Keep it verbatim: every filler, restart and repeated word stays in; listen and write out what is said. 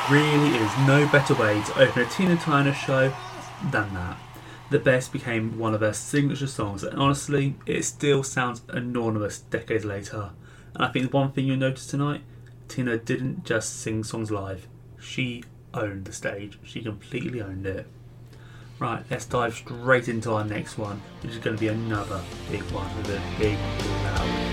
really is no better way to open a Tina Turner show than that. The Best became one of her signature songs, and honestly, it still sounds enormous decades later. And I think the one thing you'll notice tonight, Tina didn't just sing songs live, she owned the stage. She completely owned it. Right, let's dive straight into our next one, which is going to be another big one with a big loud